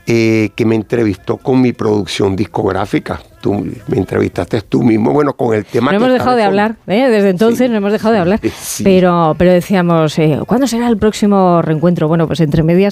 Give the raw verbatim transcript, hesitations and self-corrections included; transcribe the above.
eh, que me entrevistó con mi producción discográfica. Tú me entrevistaste tú mismo, bueno, con el tema no que hemos dejado de con... hablar, ¿eh? Desde entonces sí, no hemos dejado de hablar, sí. pero, pero decíamos, eh, ¿cuándo será el próximo reencuentro? Bueno, pues entre medias